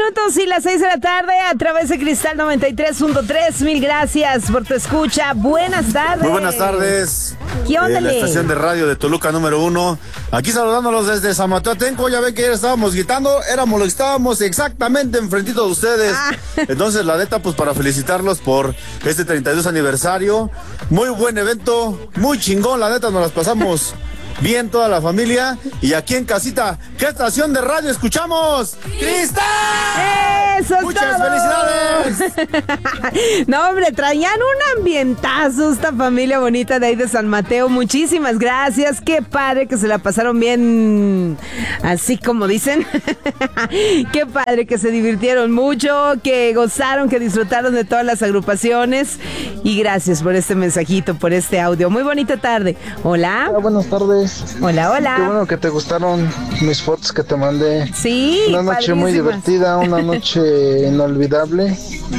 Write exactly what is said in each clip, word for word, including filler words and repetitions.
minutos y las seis de la tarde a través de Cristal noventa y tres punto tres. Mil gracias por tu escucha. Buenas tardes. Muy buenas tardes. ¿Qué onda? Eh, la estación de radio de Toluca número uno. Aquí saludándolos desde San Mateo Atenco. Ya ven que ayer estábamos gritando, éramos lo que estábamos exactamente enfrentito de ustedes. Ah. Entonces, la neta, pues para felicitarlos por este treinta y dos aniversario. Muy buen evento, muy chingón, la neta, nos las pasamos bien toda la familia. Y aquí en casita, ¿qué estación de radio escuchamos? ¡Cristal! ¡Eso! ¡Muchas felicidades! No, hombre, traían un ambientazo esta familia bonita de ahí de San Mateo. Muchísimas gracias. Qué padre que se la pasaron bien, así como dicen. Qué padre que se divirtieron mucho, que gozaron, que disfrutaron de todas las agrupaciones. Y gracias por este mensajito, por este audio. Muy bonita tarde. Hola. Hola, buenas tardes. Hola, hola. Qué bueno que te gustaron mis fotos que te mandé. Sí, una noche padrísimas. Muy divertida, una noche inolvidable.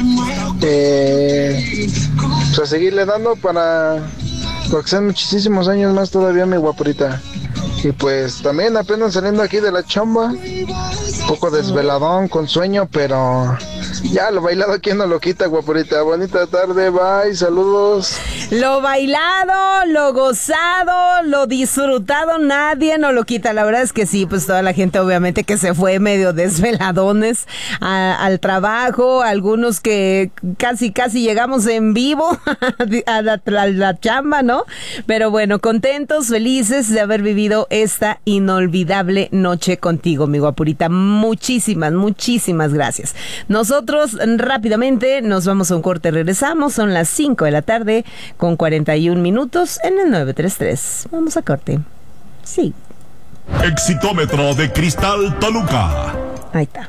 Eh, pues a seguirle dando para, para que sean muchísimos años más todavía, mi guaporita. Y pues también apenas saliendo aquí de la chamba, un poco desveladón, con sueño, pero ya lo bailado, ¿quién no lo quita, guaporita? Bonita tarde, bye, saludos. Lo bailado, lo gozado, lo disfrutado, nadie no lo quita. La verdad es que sí, pues toda la gente obviamente que se fue medio desveladones a, al trabajo, algunos que casi casi llegamos en vivo a la, a la chamba, ¿no? Pero bueno, contentos, felices de haber vivido esta inolvidable noche contigo, mi guapurita. Muchísimas, muchísimas gracias. Nosotros rápidamente nos vamos a un corte, regresamos, son las cinco de la tarde con cuarenta y un minutos en el nueve tres tres. Vamos a corte. Sí. Exitómetro de Cristal Toluca. Ahí está.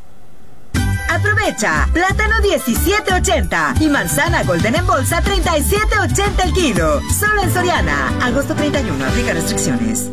Aprovecha, plátano diecisiete ochenta y manzana golden en bolsa treinta y siete ochenta el kilo. Solo en Soriana. Agosto treinta y uno, aplica restricciones.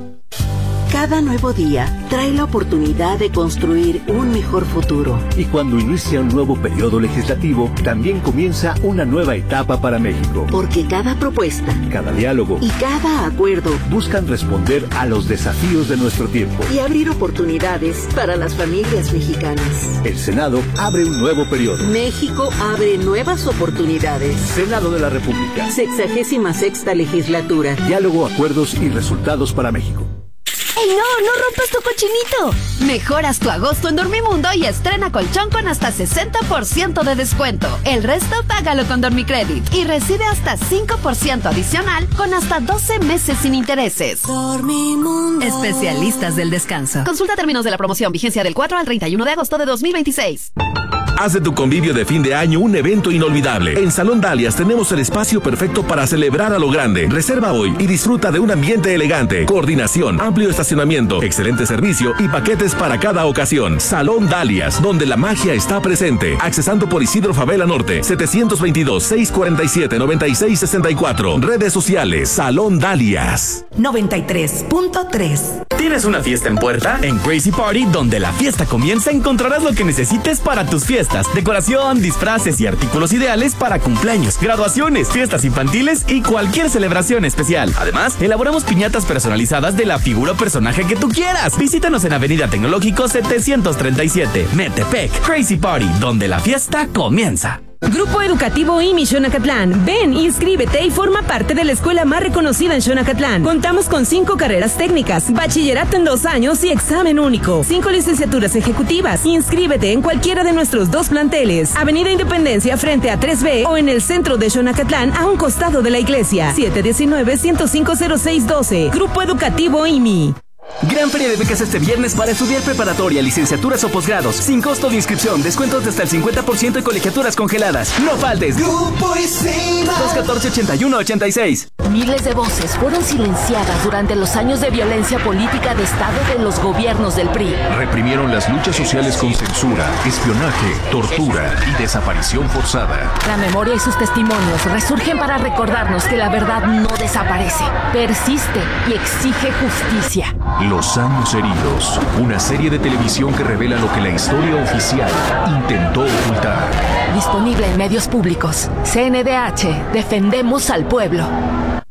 Cada nuevo día trae la oportunidad de construir un mejor futuro. Y cuando inicia un nuevo periodo legislativo, también comienza una nueva etapa para México. Porque cada propuesta, cada diálogo y cada acuerdo buscan responder a los desafíos de nuestro tiempo y abrir oportunidades para las familias mexicanas. El Senado abre un nuevo periodo. México abre nuevas oportunidades. Senado de la República. Sexagésima sexta legislatura. Diálogo, acuerdos y resultados para México. ¡Ey, no! ¡No rompas tu cochinito! Mejoras tu agosto en Dormimundo y estrena colchón con hasta sesenta por ciento de descuento. El resto págalo con Dormicredit y recibe hasta cinco por ciento adicional con hasta doce meses sin intereses. Dormimundo. Especialistas del descanso. Consulta términos de la promoción, vigencia del cuatro al treinta y uno de agosto de dos mil veintiséis. Haz de tu convivio de fin de año un evento inolvidable. En Salón Dalias tenemos el espacio perfecto para celebrar a lo grande. Reserva hoy y disfruta de un ambiente elegante, coordinación, amplio estacionamiento, excelente servicio y paquetes para cada ocasión. Salón Dalias, donde la magia está presente. Accesando por Isidro Favela Norte, setecientos veintidós, seiscientos cuarenta y siete, noventa y seis sesenta y cuatro. Redes sociales, Salón Dalias. noventa y tres punto tres. ¿Tienes una fiesta en puerta? En Crazy Party, donde la fiesta comienza, encontrarás lo que necesites para tus fiestas. Decoración, disfraces y artículos ideales para cumpleaños, graduaciones, fiestas infantiles y cualquier celebración especial. Además, elaboramos piñatas personalizadas de la figura o personaje que tú quieras. Visítanos en Avenida Tecnológico setecientos treinta y siete, Metepec. Crazy Party, donde la fiesta comienza. Grupo Educativo I M I Xonacatlán. Ven, inscríbete y forma parte de la escuela más reconocida en Xonacatlán. Contamos con cinco carreras técnicas, bachillerato en dos años y examen único. Cinco licenciaturas ejecutivas. Inscríbete en cualquiera de nuestros dos planteles. Avenida Independencia frente a tres B o en el centro de Xonacatlán a un costado de la iglesia. siete uno nueve, uno cero cinco, cero seis uno dos. Grupo Educativo I M I. Gran feria de becas este viernes para estudiar preparatoria, licenciaturas o posgrados. Sin costo de inscripción, descuentos de hasta el cincuenta por ciento y colegiaturas congeladas. No faltes. Grupo Isima. dos uno cuatro, ochenta y uno ochenta y seis. Miles de voces fueron silenciadas durante los años de violencia política de Estado de los gobiernos del P R I. Reprimieron las luchas sociales con censura, espionaje, tortura y desaparición forzada. La memoria y sus testimonios resurgen para recordarnos que la verdad no desaparece, persiste y exige justicia. Los años heridos, una serie de televisión que revela lo que la historia oficial intentó ocultar. Disponible en medios públicos. C N D H, defendemos al pueblo.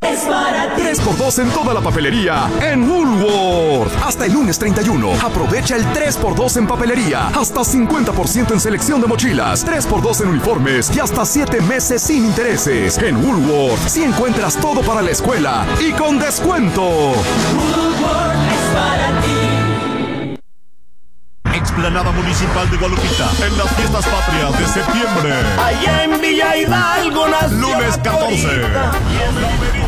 es para ti. tres por dos en toda la papelería en Woolworth. Hasta el lunes treinta y uno. Aprovecha el tres por dos en papelería. Hasta cincuenta por ciento en selección de mochilas. tres por dos en uniformes y hasta siete meses sin intereses. En Woolworth, si encuentras todo para la escuela y con descuento. Woolworth es para ti. Explanada Municipal de Guadalupita, en las fiestas patrias de septiembre. Allá en Villa Hidalgo nació Lunes catorce.